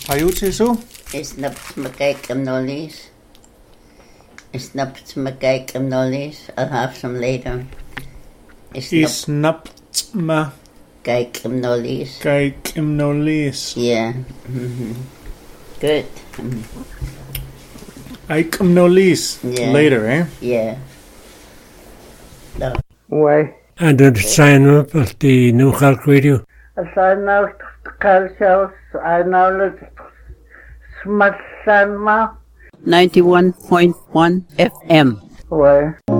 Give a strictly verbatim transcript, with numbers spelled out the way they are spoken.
Ayuchi su? Snaps McCake and Nollies. Snaps McCake and Nollies. I'll have some later. Snaps ma. Cake and Nollies. Cake and Nollies. Yeah. Mm-hmm. Good. Mm-hmm. Ike Nollies. Yeah. Later, eh? Yeah. No. Why? And then sign up at the New Calc Radio. I sign out the cultures. I know that Smash ninety-one point one F M. Why?